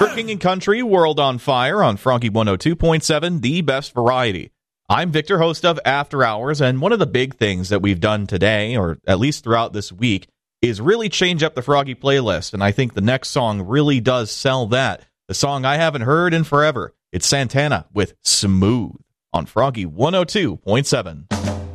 For King and Country, World on Fire on Froggy 102.7, the best variety. I'm Victor, host of After Hours, and one of the big things that we've done today, or at least throughout this week, is really change up the Froggy playlist, and I think the next song really does sell that. The song I haven't heard in forever. It's Santana with Smooth on Froggy 102.7.